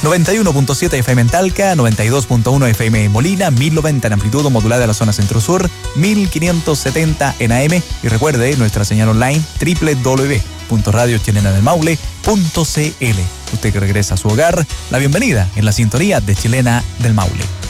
91.7 FM en Talca, 92.1 FM en Molina, 1090 en amplitud modulada de la zona centro-sur, 1570 en AM y recuerde nuestra señal online www.radiochilenadelmaule.cl. Usted que regresa a su hogar, la bienvenida en la sintonía de Chilena del Maule.